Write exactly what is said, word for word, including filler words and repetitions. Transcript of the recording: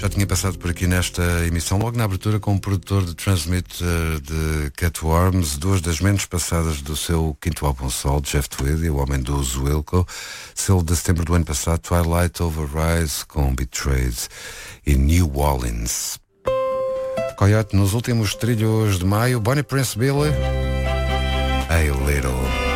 já tinha passado por aqui nesta emissão, logo na abertura, com o produtor de Transmit uh, de Catworms, duas das menos passadas do seu quinto álbum solo, Jeff Tweedy, o homem do Wilco, selo de setembro do ano passado, Twilight Over Rise, com Betrayed e New Orleans. Coyote nos últimos trilhos de maio, Bonnie Prince Billy, A Little.